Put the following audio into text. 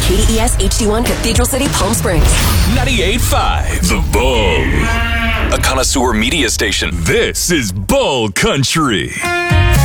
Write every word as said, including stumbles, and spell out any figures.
K D E S H D one Cathedral City, Palm Springs. ninety-eight point five The Bull. A connoisseur media station. This is Bull Country.